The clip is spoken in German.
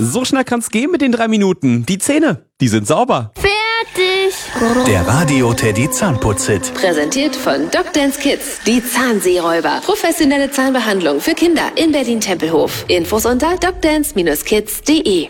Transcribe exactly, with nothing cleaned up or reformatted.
So schnell kann's gehen mit den drei Minuten. Die Zähne, die sind sauber. Fertig. Der Radio Teddy Zahnputz-Hit. Präsentiert von Doc Dance Kids. Die Zahnseeräuber. Professionelle Zahnbehandlung für Kinder in Berlin-Tempelhof. Infos unter docdance Bindestrich kids punkt de.